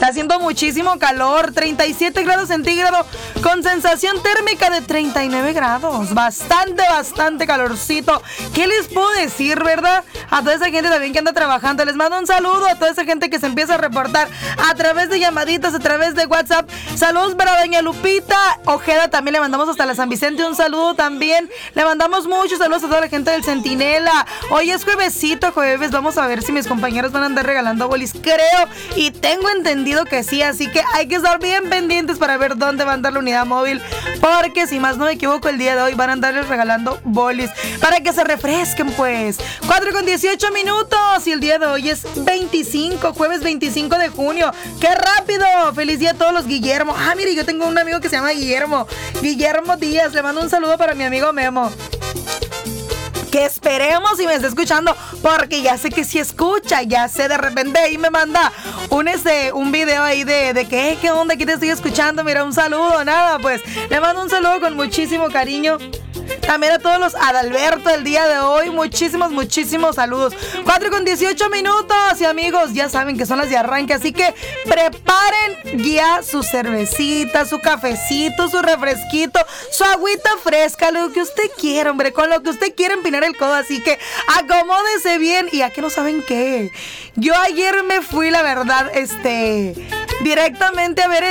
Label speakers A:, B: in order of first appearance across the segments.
A: Está haciendo muchísimo calor, 37 grados centígrados con sensación térmica de 39 grados. Bastante calorcito. ¿Qué les puedo decir, verdad? A toda esa gente también que anda trabajando. Les mando un saludo a toda esa gente que se empieza a reportar a través de llamaditas, a través de WhatsApp. Saludos para doña Lupita Ojeda, también le mandamos hasta la San Vicente un saludo también. Le mandamos muchos saludos a toda la gente del Centinela. Hoy es juevesito, jueves. Vamos a ver si mis compañeros van a andar regalando bolis. Creo y tengo entendido que sí, así que hay que estar bien pendientes para ver dónde va a andar la unidad móvil, porque si más no me equivoco, el día de hoy van a andarles regalando bolis para que se refresquen, pues. 4:18 minutos y el día de hoy es 25, jueves 25 de junio. ¡Qué rápido! Feliz día a todos los Guillermo. Ah, mire, yo tengo un amigo que se llama Guillermo Díaz. Le mando un saludo para mi amigo Memo, que esperemos si me está escuchando, porque ya sé que sí escucha, ya sé, de repente ahí me manda un video ahí de que, ¿qué onda? Aquí te estoy escuchando, mira, un saludo, nada, pues, le mando un saludo con muchísimo cariño. También a todos los Adalberto el día de hoy, muchísimos saludos. 4:18 minutos y amigos, ya saben que son las de arranque, así que preparen ya su cervecita, su cafecito, su refresquito, su agüita fresca, lo que usted quiera, hombre, con lo que usted quiera empinar el codo, así que acomódese bien. Y aquí no saben qué, yo ayer me fui, la verdad, directamente a ver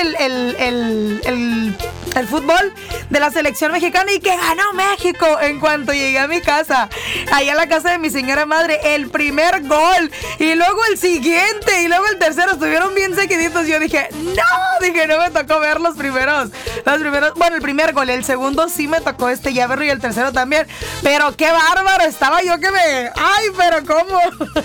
A: el fútbol de la selección mexicana, y que ganó México. En cuanto llegué a mi casa, allá a la casa de mi señora madre, el primer gol y luego el siguiente y luego el tercero estuvieron bien seguiditos. Yo dije, no me tocó ver los primeros, bueno, el primer gol, el segundo sí me tocó ya verlo, y el tercero también, pero qué bárbaro, estaba yo pero cómo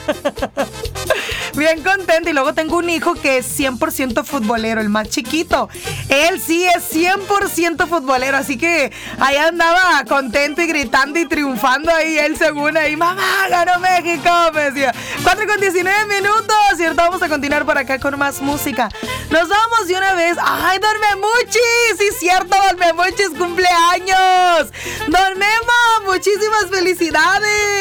A: bien contenta. Y luego tengo un hijo que es 100% futbolero, el más chiquito. Él sí es 100% futbolero, así que ahí andaba contento y gritando y triunfando ahí, él según ahí, mamá, ganó México, me decía. 4:19 minutos, ¿cierto? Vamos a continuar por acá con más música. Nos vamos de una vez. ¡Ay, Don Memuchis! Sí, cierto, Don Memuchis, cumpleaños. Don Memo, muchísimas felicidades.